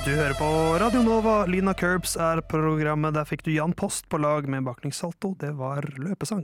Du hører på Radio Nova, Lina Curbs er programmet. Der fikk du Jan Post på lag med bakningssalto. Det var løpesang.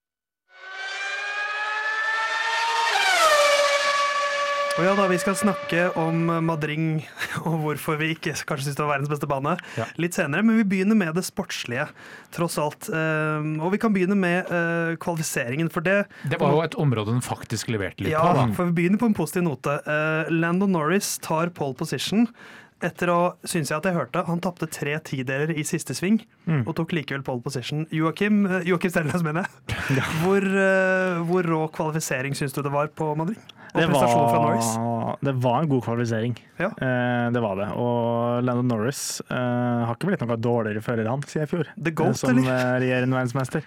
Og ja da, vi skal snakke om Madring og hvorfor vi ikke kanskje synes det var verdens beste bane litt senere, men vi begynner med det sportslige, tross alt. Og vi kan begynne med kvalifiseringen, for det var jo et område den faktisk leverte litt på. Ja, for vi begynner på en positiv note. Lando Norris tar pole position. Etter å, synes jeg at jeg hørte, han tappte 3 tideler i siste sving, og tok likevel pole position. Joachim Stellers, mener jeg. Hvor rå kvalifisering synes du det var på Madrid? Det var en god kvalifisering. Ja. Det var det. Og Lando Norris har ikke blitt noe dårligere fører han, sier jeg i fjor. The GOAT, som regjerende verdensmester.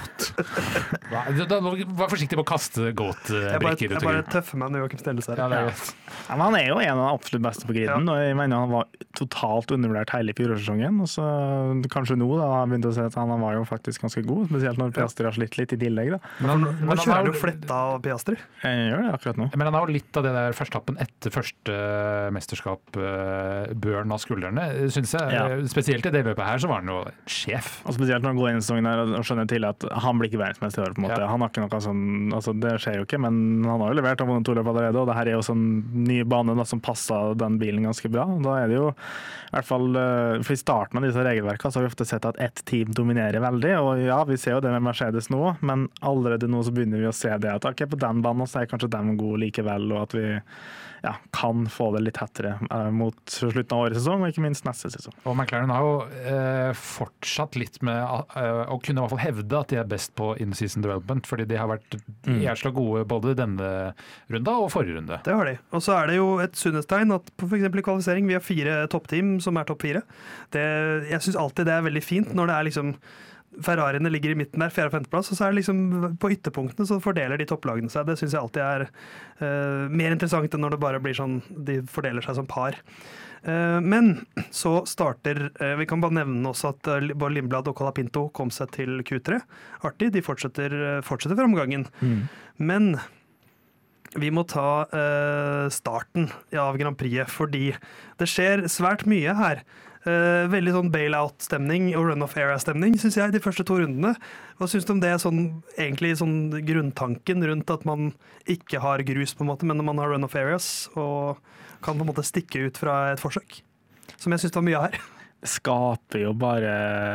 Vær forsiktig på å kaste GOAT-brikker. Jeg bare tøffer meg når Joachim Stellers her. Ja, men han er jo en av de absolutt beste på griden, og jeg mener han var totalt undervurdert hele fjorårssesongen. Og så kanskje nå da, har jeg begynt å se at han var jo faktisk ganske god, spesielt når Piastri har slitt litt i tillegg. Da. Men nå kjører han jo fletta av Piastri. Jeg gjør det akkurat nå. Men han har jo litt av det der Verstappen etter første mesterskap, børn av skuldrene, synes jeg. Spesielt i det løpet her så var han jo sjef. Og spesielt når han går inn i sesongen her og skjønner til at han blir ikke verdensmester i år, på en måte. Han har ikke noe sånn, altså det skjer jo ikke, men han har jo levert av vunnet 2 løp allerede, og det her er jo sånn ny bane da, som passer den bilen ganske bra. Da er det jo i hvert fall, for i starten av disse regelverkene så har vi ofte sett at ett team dominerer veldig, og ja, vi ser jo det med Mercedes nå, men allerede nå så begynner vi å se det at ok, på den banen så er kanskje den god likevel, og at vi kan få det litt hettere mot slutten av årets sesong, og ikke minst neste sesong. Og McLaren har jo fortsatt litt med å kunne i hvert fall hevde at de er best på in-season development, fordi de har vært jævla gode både denne runda og forrige runde. Det har de. Og så er det jo et sunnhetstegn at for eksempel i kvalifisering, vi har 4 toppteam som er topp 4. Jeg synes alltid det er veldig fint når det er liksom Ferrariene ligger i midten der, 4. og 5. plass, og så er det liksom på ytterpunktene så fordeler de topplagene seg. Det synes jeg alltid er mer interessant enn når det bare blir sånn, de fordeler seg som par. Men så starter, vi kan bare nevne også at både Lindblad og Colapinto kom seg til Q3. Artig, de fortsetter framgangen. Men vi må ta starten av Grand Prix, fordi det skjer svært mye her. Veldig sånn bailout-stemning og run-off-era-stemning, synes jeg, de første 2 rundene. Hva synes du om det egentlig sånn grunntanken rundt at man ikke har grus på en måte, men når man har run-off-areas og kan på en måte stikke ut fra et forsøk, som jeg synes det var mye her. Det skaper jo bare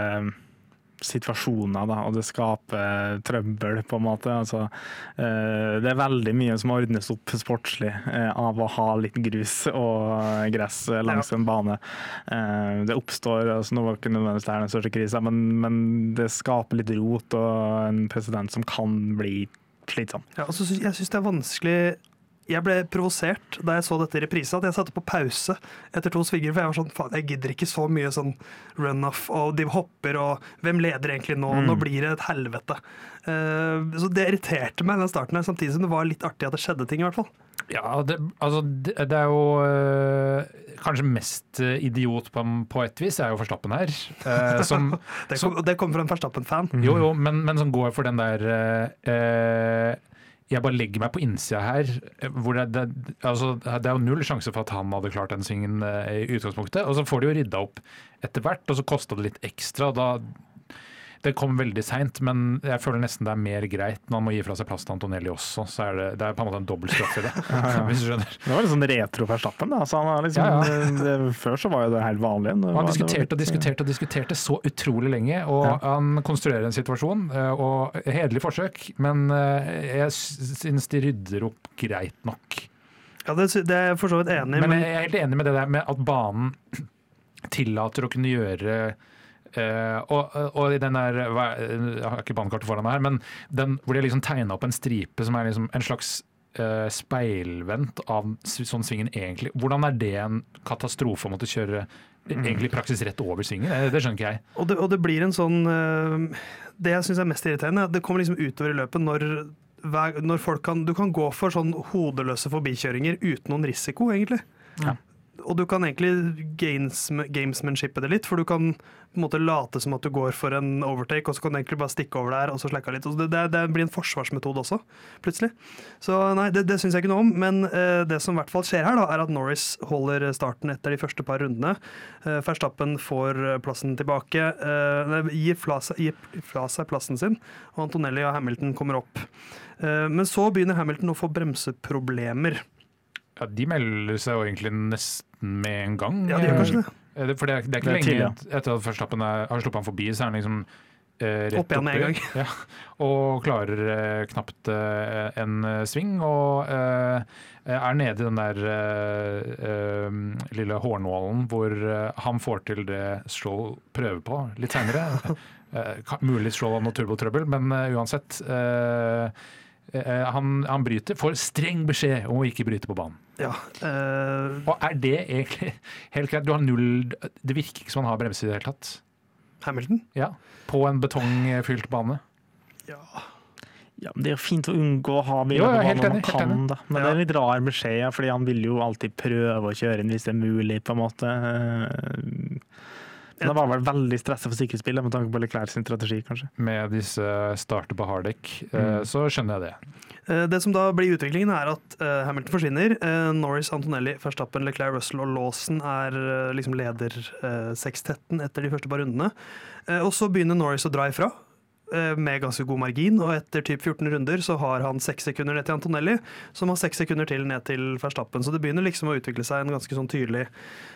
situasjoner da, og det skaper trøbbel på en måte. Altså, det er veldig mye som ordnes opp sportslig av å ha litt grus og gress langs en bane. Det oppstår, altså, nå var ikke nødvendigvis det her den største krisen, men det skaper litt rot og en president som kan bli slitsom. Ja, altså, jeg synes det er vanskelig. Jeg ble provosert da jeg så dette i reprise, at jeg satte på pause etter 2 svinger, for jeg var sånn, faen, jeg gidder ikke så mye sånn run-off, og de hopper, og hvem leder egentlig nå? Nå blir det et helvete. Så det irriterte meg den starten her, samtidig som det var litt artig at det skjedde ting i hvert fall. Ja, det er jo kanskje mest idiot på et vis, er jo Verstappen her. Det kommer fra en Verstappen-fan. Jo, men som går for den der... Jeg bare legger meg på innsida her, hvor det er jo 0 sjanse for at han hadde klart den svingen i utgangspunktet, og så får de jo rydda opp etter hvert, og så kostet det litt ekstra, det kom veldig sent, men jeg føler nesten det er mer greit når man må gi fra seg plass til Antonelli også, så er det er på en måte en dobbelt straff i det, hvis du skjønner. Det var litt sånn retro Verstappen da, så han liksom, før så var jo det helt vanlig. Han diskuterte så utrolig lenge, og han konstruerer en situasjon, og hederlig forsøk, men jeg synes de rydder opp greit nok. Ja, det er jeg for så vidt enig i. Men jeg er helt enig med det der med at banen tillater å kunne gjøre og i den der, jeg har ikke banekartet foran meg her, men den hvor de liksom tegnet opp en stripe som er liksom en slags speilvendt av sånn svingen egentlig. Hvordan er det en katastrofe å måtte kjøre egentlig praksis rett over svingen? Det skjønner ikke jeg. Og det blir en sånn, det jeg synes er mest irriterende, det kommer liksom utover i løpet når folk du kan gå for sånn hodeløse forbikjøringer uten noen risiko egentlig. Ja. og du kan egentlig gamesmanshippe det litt, for du kan på en måte late som at du går for en overtake, og så kan du egentlig bare stikke over der og så slekke litt. Og det blir en forsvarsmetode også, plutselig. Så nei, det synes jeg ikke noe om, men det som i hvert fall skjer her da, er at Norris holder starten etter de første par rundene. Verstappen får plassen tilbake, gir fra seg plassen sin, og Antonelli og Hamilton kommer opp. Men så begynner Hamilton å få bremseproblemer. Ja, de melder seg jo egentlig nesten med en gang. Ja, de gjør kanskje det. For det er ikke lenge etter at Verstappen har sluppet han forbi, så er han liksom rett opp igjen med en gang. Ja, og klarer knapt en sving, og er nede i den der lille hårnålen hvor han får til det Stroll prøver på litt senere. Mulig Stroll har noe turbotrøbbel, men uansett han bryter, får streng beskjed om å ikke bryte på banen. Ja, og er det egentlig helt greit? Du har null, det virker ikke som han har bremse i det hele tatt. Hamilton? Ja, på en betongfylt bane. Ja, men det er jo fint å unngå å ha biler på banen om han kan, da. Men det er litt rar beskjed, fordi han vil jo alltid prøve å kjøre inn hvis det er mulig, på en måte. Men det var vel veldig stresset for sikkerhetsspill med tanke på Leclerc sin strategi, kanskje. Med disse starter på hardekk, så skjønner jeg det. Det som da blir utviklingen er at Hamilton forsvinner. Norris, Antonelli, Verstappen, Leclerc, Russell og Lawson er liksom leder sekstetten etter de første par rundene. Og så begynner Norris å dra ifra med ganske god margin, og etter typ 14 runder så har han 6 sekunder ned til Antonelli, som har 6 sekunder til ned til Verstappen. Så det begynner liksom å utvikle seg en ganske sånn tydelig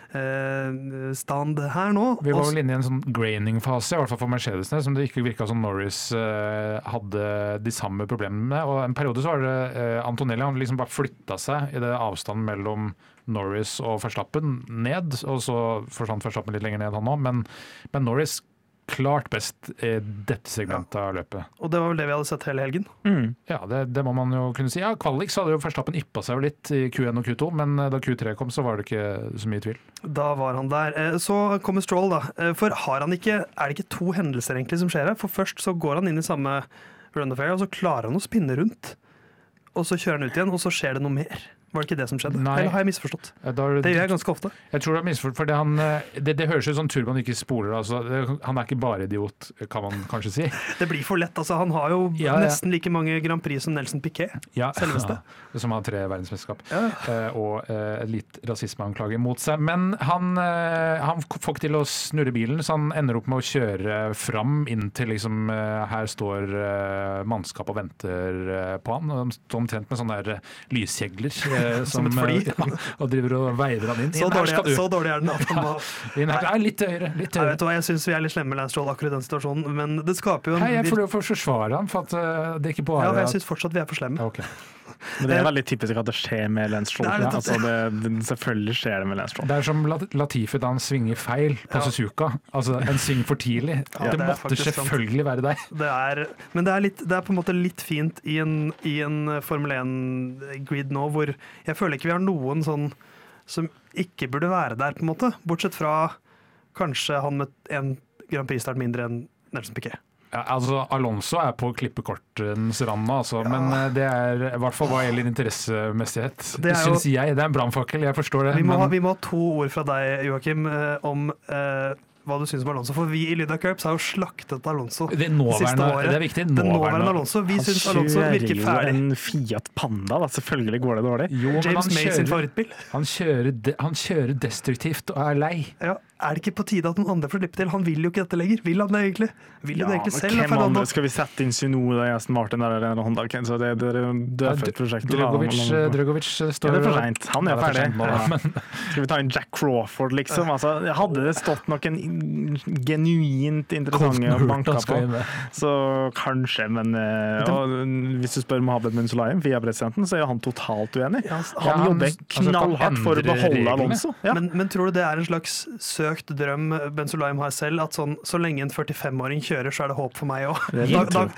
stand her nå. Vi var vel inne i en sånn graining-fase, i hvert fall for Mercedesene, som det ikke virket som Norris hadde de samme problemene med. Og en periode så var det Antonelli, han liksom bare flytta seg i det avstanden mellom Norris og Verstappen ned, og så forsvant Verstappen litt lenger ned han nå, men Norris klart best i dette segmentet av løpet. Og det var vel det vi hadde sett hele helgen. Ja, det må man jo kunne si. Ja, kvalik så hadde jo Verstappen yppa seg jo litt i Q1 og Q2, men da Q3 kom så var det ikke så mye tvil. Da var han der. Så kommer Stroll da. For er det ikke 2 hendelser egentlig som skjer her? For først så går han inn i samme run of air, og så klarer han å spinne rundt. Og så kjører han ut igjen, og så skjer det noe mer. Var det ikke det som skjedde? Nei. Eller har jeg misforstått? Det gjør jeg ganske ofte. Jeg tror det er misforstått, for det høres ut som turboen ikke spoler. Altså, han er ikke bare idiot, kan man kanskje si. Det blir for lett. Altså, han har jo nesten like mange Grand Prix som Nelson Piquet, selveste. Ja, som har 3 verdensmesterskap. Og litt rasismeanklage mot seg. Men han får ikke til å snurre bilen, så han ender opp med å kjøre fram inntil liksom, her står mannskap og venter på han. Og de står omtrent med sånne der lyskjegler. Som et fly. Og driver og veider han inn. Så dårlig er den at han må... Litt høyere. Jeg synes vi er litt slemme med Lance Stroll akkurat i den situasjonen, men det skaper jo en... Jeg får forsvare han, for at det ikke bare... Ja, jeg synes fortsatt vi er for slemme. Okay. Men det er veldig typisk at det skjer med Lance Stroll. Selvfølgelig skjer det med Lance Stroll. Det er som Latifi da han svinger feil på Suzuka. Altså en sving for tidlig. Det måtte selvfølgelig være deg. Men det er på en måte litt fint i en Formel 1-grid nå, hvor jeg føler ikke vi har noen sånn som ikke burde være der, på en måte. Bortsett fra kanskje han med en Grand Prix-start mindre enn Nelson Piquet. Ja, altså Alonso er på klippekortens rand, altså, men det er i hvert fall hva gjelder interessemessighet. Det synes jeg. Det er en brannfakkel, jeg forstår det. Vi må ha 2 ord fra deg, Joakim, om hva du synes om Alonso, for vi i Lydia Curbs har jo slaktet Alonso det siste året. Det er viktig. Nåværende Alonso. Vi synes Alonso virker ferdig. Han kjører jo en Fiat Panda, da. Selvfølgelig går det dårlig. Jo, James May sin favorittbil. Han kjører destruktivt og er lei. Ja, er det ikke på tide at noen andre får slippe til? Han vil jo ikke dette lenger. Vil han det egentlig? Vil han det egentlig selv? Hvem andre skal vi sette inn Sunoda, Aston Martin eller en Honda? Så det er dødfødt prosjekt. Drøgovic står... det er for sent. Han er ferdig. Skal vi ta inn Jack Crawford, liksom? Altså, hadde det stått noen genuint interessante å banke på, så kanskje, men hvis du spør Mohamed Munsulaim, FIA-presidenten, så er han totalt uenig. Han jobber knallhardt for å beholde Alonso. Men tror du det er en slags søkt drøm Ben Sulayem har selv, at så lenge en 45-åring kjører, så er det håp for meg også.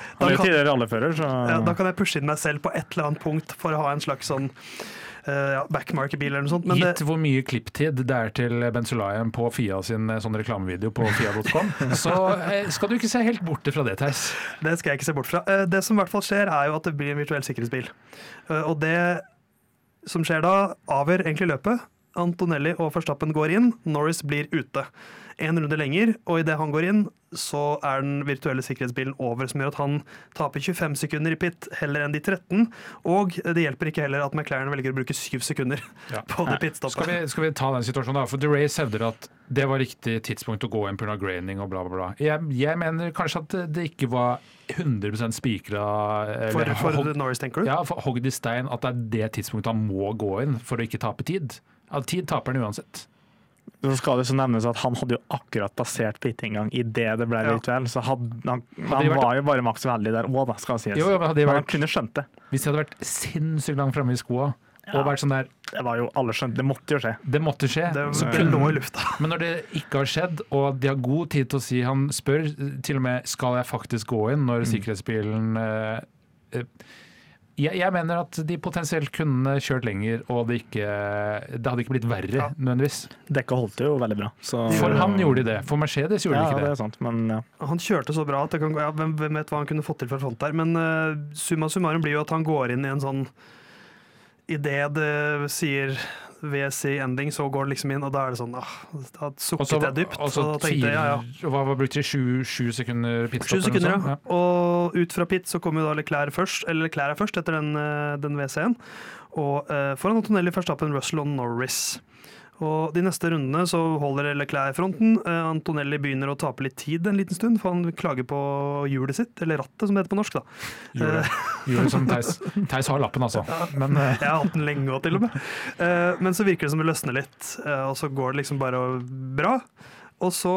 Da kan jeg pushe inn meg selv på et eller annet punkt for å ha en slags sånn backmarker-bil eller noe sånt. Men gitt hvor mye klipptid det er til Ben Sulayem på FIA sin sånn reklamevideo på FIA.com, så skal du ikke se helt borte fra det, Theis. Det skal jeg ikke se bort fra. Det som i hvert fall skjer, er jo at det blir en virtuell sikkerhetsbil. Og det som skjer da, avgjør egentlig løpet. Antonelli og Verstappen går inn, Norris blir ute. En runde lenger, og idet han går inn, så er den virtuelle sikkerhetsbilen over, som gjør at han taper 25 sekunder i pit heller enn de 13, og det hjelper ikke heller at McLaren velger å bruke 7 sekunder på det pitstoppet. Skal vi ta den situasjonen da? For The Race hevder at det var riktig tidspunkt å gå inn på grunn av graining og bla bla bla. Jeg mener kanskje at det ikke var 100% spikra For Norris, tenker du? Ja, for hogd i stein at det er det tidspunktet han må gå inn for å ikke tape tid. At tid taper han uansett. Så skal det så nevnes at han hadde jo akkurat passert pit-inngang i det ble virtuell, så han var jo bare maks veldig der òg, skal det sies. Jo, men han kunne skjønt det. Hvis de hadde vært sinnssykt langt fremme i skoa, og vært sånn der... Det var jo alle skjønt, det måtte jo skje. Det måtte skje. Det lå i lufta. Men når det ikke har skjedd, og de har god tid til å si, han spør til og med, skal jeg faktisk gå inn når sikkerhetsbilen... Jeg mener at de potensielt kunne kjørt lenger, og det hadde ikke blitt verre, nødvendigvis. Dekket holdt jo veldig bra. Så... For han gjorde de det. For Mercedes gjorde de ikke det. Ja, det er sant, men... Han kjørte så bra at hvem vet hva han kunne fått til fra front der. Men summa summarum blir jo at han går inn i en sånn idé det sier VSC ending, så går det liksom inn, og da er det sånn da sukket jeg dypt. Og så hva var brukt til 7 sekunder pitstop? 7 sekunder, ja. Og ut fra pit så kommer jo da Leclerc er først etter den VC-en, og foran Antonelli, Verstappen, Russell og Norris. Og de neste rundene så holder Leclerc fronten. Antonelli begynner å tape litt tid en liten stund, for han klager på hjulet sitt, eller rattet som det heter på norsk da. Hjulet som Theis har lappen, altså. Men, jeg har hatt den lenge også, til og med. Men så virker det som det løsner litt, og så går det liksom bare bra. Og så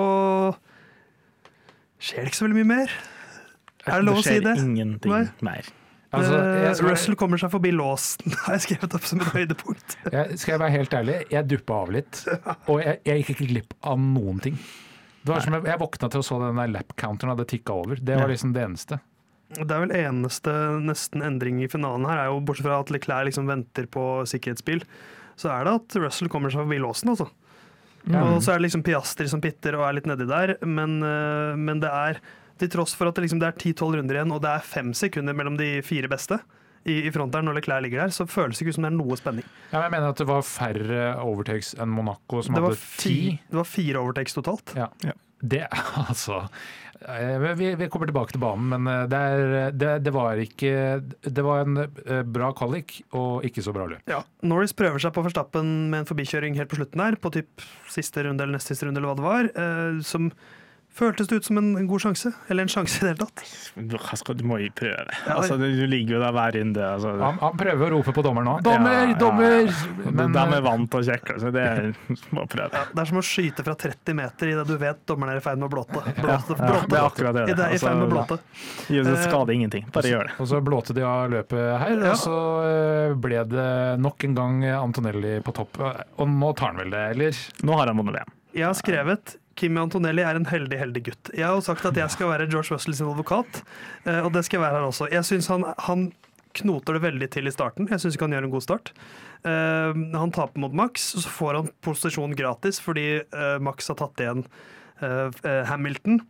skjer det ikke så veldig mye mer. Er det lov å si det? Det skjer ingenting mer. Russell kommer seg forbi låsen, har jeg skrevet opp som et høydepunkt. Skal jeg være helt ærlig, jeg duppa av litt, og jeg gikk ikke glipp av noen ting. Det var som jeg våkna til å så den der lap-counteren hadde tikka over. Det var liksom det eneste. Det er vel eneste nesten endring i finalen her, er jo bortsett fra at Leclerc liksom venter på sikkerhetsbil, så er det at Russell kommer seg forbi låsen, altså. Og så er det liksom Piastri som pitter og er litt nedi der, men det er til tross for at det er 10-12 runder igjen, og det er 5 sekunder mellom de 4 beste i fronteren når Leclerc ligger der, så føles det ikke ut som det er noe spenning. Ja, men jeg mener at det var færre overtakes enn Monaco, som hadde 10. Det var 4 overtakes totalt. Ja. Det, altså... Vi kommer tilbake til banen, men det var en bra kvalik og ikke så bra løp. Ja, Norris prøver seg på Verstappen med en forbikjøring helt på slutten der, på typ siste runde eller nest siste runde, eller hva det var, som føltes det ut som en god sjanse, eller en sjanse i det hele tatt. Du må jo prøve. Altså, du ligger jo der hver runde. Altså. Han prøver å rope på dommeren nå. Dommer! Men de er vant til å sjekke, så det må prøve. Ja, det er som å skyte fra 30 meter i det du vet dommeren er i ferd med å blåte. Det er akkurat det. I ferd med å blåte. Det skader ingenting, bare gjør det. Og så blåte de av løpet her, og så ble det nok en gang Antonelli på topp. Og nå tar han vel det, eller? Nå har han vunnet VM. Jeg har skrevet Kimi Antonelli er en heldig gutt. Jeg har jo sagt at jeg skal være George Russell sin advokat, og det skal jeg være her også. Jeg synes han knoter det veldig til i starten. Jeg synes ikke han gjør en god start. Han taper mot Max, og så får han posisjon gratis fordi Max har tatt igjen Hamilton.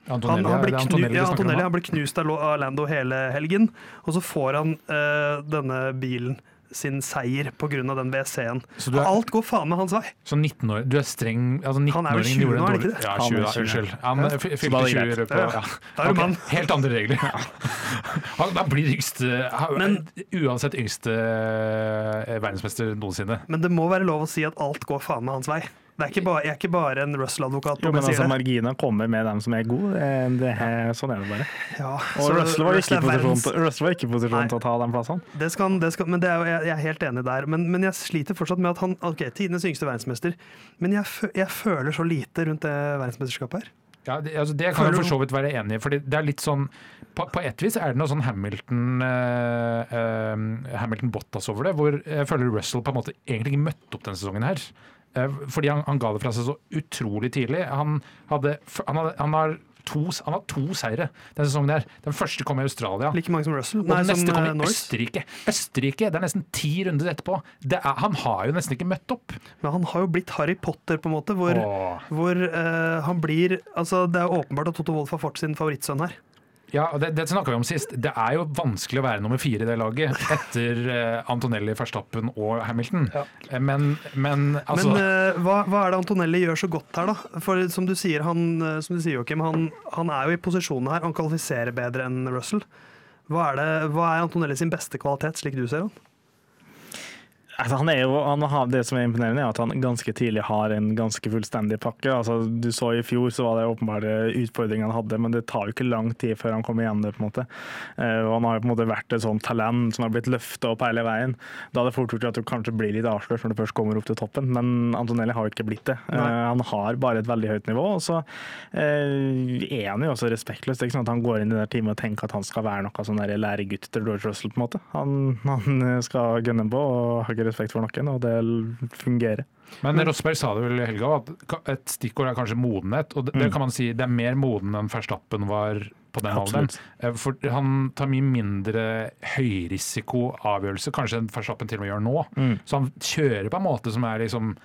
Han blir knust av Lando hele helgen, og så får han denne bilen sin seier på grunn av den VC-en. Alt går faen med hans vei. Så 19 år, du er streng, altså 19-åringen han er vel 20 nå, er det ikke det? Ja, 20, unnskyld. Han fylte 20 på, helt andre regler. Han blir uansett yngste verdensmester noensinne. Men det må være lov å si at alt går faen med hans vei. Jeg er ikke bare en Russell-advokat. Men altså, marginene kommer med dem som er gode. Sånn er det bare. Ja, og Russell var ikke i posisjon til å ta den plassen. Men jeg er helt enig der. Men jeg sliter fortsatt med at han tidenes yngste verdensmester. Men jeg føler så lite rundt det verdensmesterskapet her. Ja, det kan jeg for så vidt være enig i, for det er litt sånn på et vis er det noe sånn Hamilton Bottas over det, hvor jeg føler Russell på en måte egentlig ikke møtte opp denne sesongen her. Fordi han ga det fra seg så utrolig tidlig. Han har 2 seire denne sesongen der. Den første kom i Australia. Like mange som Russell. Og den neste kom i Østerrike. Det er nesten 10 runder etterpå. Han har jo nesten ikke møtt opp. Men han har jo blitt Harry Potter på en måte, hvor han blir, altså det er åpenbart at Toto Wolff har fått sin favorittsønn her. Ja, det snakket vi om sist. Det jo vanskelig å være nummer 4 i det laget etter Antonelli, Verstappen og Hamilton. Ja. Men altså... Men hva det Antonelli gjør så godt her, da? For som du sier, Joachim, han jo i posisjonen her. Han kvalifiserer bedre enn Russell. Hva Antonelli sin beste kvalitet, slik du ser han? Altså, det som imponerende at han ganske tidlig har en ganske fullstendig pakke. Altså, du så i fjor så var det åpenbare utfordringer han hadde, men det tar jo ikke lang tid før han kommer igjen det på en måte. Og han har jo på en måte vært et sånt talent som har blitt løftet opp hele veien. Da det fort gjort at du kanskje blir litt avslørt når du først kommer opp til toppen, men Antonelli har jo ikke blitt det. Han har bare et veldig høyt nivå, og så han jo også respektløs. Det ikke sånn at han går inn i det teamet og tenker at han skal være noe sånn der læregutt til George Russell på en måte. Han skal gønne på og har respekt for noen, og det fungerer. Men Rosberg sa det vel i helga, at et stikkord kanskje modenhet, og det kan man si, det mer moden enn Verstappen var på den alderen. For han tar mye mindre høyrisiko avgjørelse, kanskje enn Verstappen til og med gjør nå. Så han kjører på en måte som liksom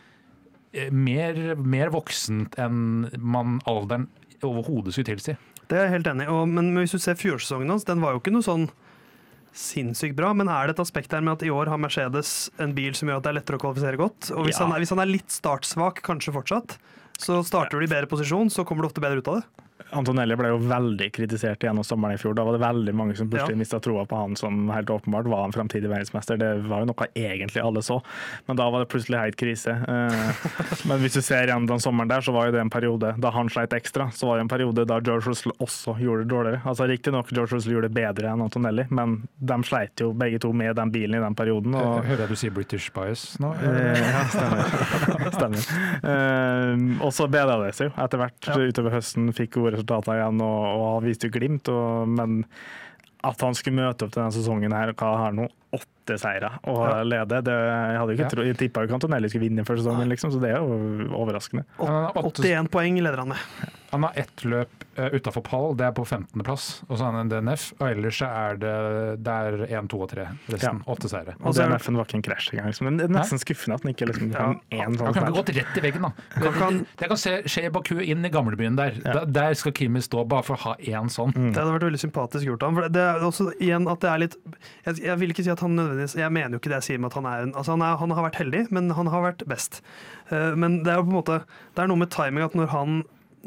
mer voksent enn alderen overhodet skulle tilsi. Det jeg helt enig i, men hvis du ser fjorårssesongen hans, den var jo ikke noe sånn sinnssykt bra, men det et aspekt her med at i år har Mercedes en bil som gjør at det lettere å kvalifisere godt, og hvis han litt startsvak, kanskje fortsatt, så starter du i bedre posisjon, så kommer du ofte bedre ut av det. Antonelli ble jo veldig kritisert gjennom sommeren i fjor. Da var det veldig mange som plutselig mistet troa på han som helt åpenbart var en fremtidig verdensmester. Det var jo noe egentlig alle så, men da var det plutselig helt krise. Men hvis du ser igjen den sommeren der, så var jo det en periode da han sleit ekstra. Så var det en periode da George Russell også gjorde det dårligere. Altså riktig nok George Russell gjorde det bedre enn Antonelli, men de sleit jo begge to med den bilen i den perioden. Og hører jeg du sier British bias nå? Ja, stemmer. Og så bedret det seg jo etter hvert utover høsten, fikk gode resultater igjen og viste jo glimt, men at han skulle møte opp til denne sesongen her, hva har han nå? 8 seire og lede. Jeg hadde jo ikke jeg tippet jo Antonelli skulle vinne første sesongen, liksom, så det jo overraskende. 81 poeng leder han med. Han har 1 løp utenfor pall, det på 15. plass, og så har han en DNF, og ellers det 1, 2 og 3, resten 8 seire. Og DNF-en var ikke en krasj engang, men det nesten skuffende at han ikke liksom kan en sånn. Han kan gått rett i veggen da. Det kan skje i Baku inn i gamlebyen der. Der skal Kimi stå bare for å ha en sånn. Det hadde vært veldig sympatisk gjort av ham, for det også igjen at det litt, jeg vil ikke si at han nødvendigvis, jeg mener jo ikke det jeg sier med at han har vært heldig, men han har vært best. Men det jo på en måte, det noe med timing at når han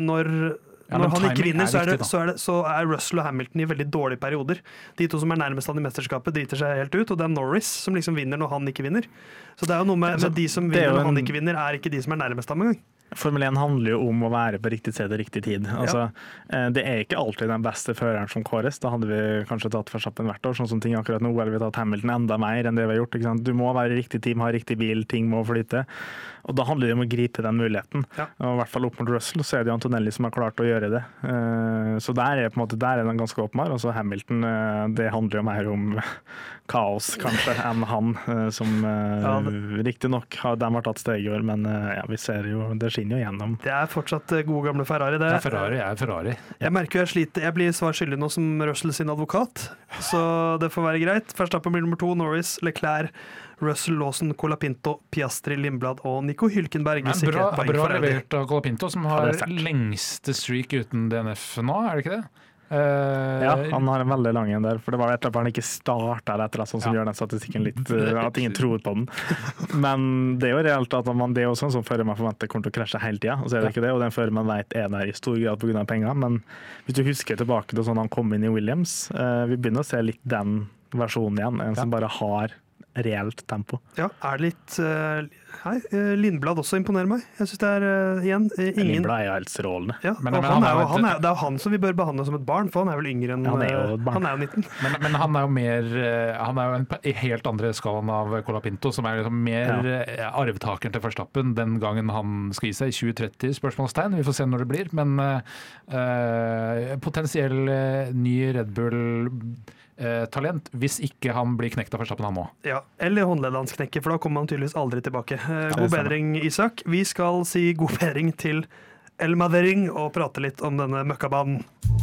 ikke vinner, så Russell og Hamilton i veldig dårlige perioder. De to som nærmest av i mesterskapet driter seg helt ut, og det Norris som liksom vinner når han ikke vinner. Så det jo noe med de som vinner når han ikke vinner, ikke de som nærmest av med en gang. Formel 1 handler jo om å være på riktig sted og riktig tid. Altså, det ikke alltid den beste føreren som kåres. Da hadde vi kanskje tatt Verstappen hvert år, sånn som ting akkurat nå, eller vi har tatt Hamilton enda mer enn det vi har gjort. Ikke sant? Du må være i riktig team, ha riktig bil, ting må flyte. Og da handler det om å gripe den muligheten. Og i hvert fall opp mot Russell, så det Antonelli som har klart å gjøre det. Så der på en måte, der den ganske åpenbar. Og så Hamilton, det handler jo mer om kaos, kanskje, enn han, som riktig nok de har tatt steg i år, men vi ser jo, det skinner jo gjennom. Det fortsatt gode gamle Ferrari. Ferrari. Jeg merker jo jeg sliter. Jeg blir svar skyldig nå som Russell sin advokat, så det får være greit. Verstappen blir nummer 2, Norris, Leclerc, Russell, Lawson, Colapinto, Piastri, Lindblad og Nico Hülkenberg. Bra levert av Colapinto, som har lengste streak uten DNF nå, det ikke det? Han har en veldig lang en der, for det var et eller annet han ikke startet etter sånn som gjør den statistikken litt, at ingen tror på den. Men det jo reelt at det også en sånn fører man forventer kommer til å krasje hele tiden, og så det ikke det, og den fører man vet der i stor grad på grunn av penger. Men hvis du husker tilbake til sånn han kom inn i Williams, vi begynner å se litt den versjonen igjen, en som bare har reelt tempo. Ja, det litt Lindblad også imponerer meg. Jeg synes det igjen ingen... Lindblad jo helt strålende. Ja, det jo han som vi bør behandle som et barn, for han vel yngre enn han jo 19. Men han jo mer han jo i helt andre skalaen av Colapinto, som liksom mer arvtakeren til Verstappen den gangen han skal gi seg i 2030, spørsmålstegn. Vi får se når det blir, men potensiell ny Red Bull talent, hvis ikke han blir knekt av Verstappen han må. Ja, eller håndleddet hans knekker, for da kommer han tydeligvis aldri tilbake. God bedring, Isak. Vi skal si god bedring til El Madering og prate litt om denne møkkabanen.